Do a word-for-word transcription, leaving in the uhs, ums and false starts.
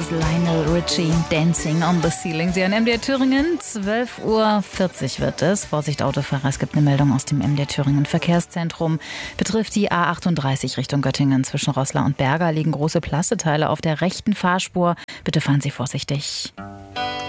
ist Lionel Richie, Dancing on the Ceiling. Sie hören M D R Thüringen, zwölf Uhr vierzig wird es. Vorsicht Autofahrer, es gibt eine Meldung aus dem M D R Thüringen Verkehrszentrum. Betrifft die A achtunddreißig Richtung Göttingen. Zwischen Roßla und Berga liegen große Plasteteile auf der rechten Fahrspur. Bitte fahren Sie vorsichtig.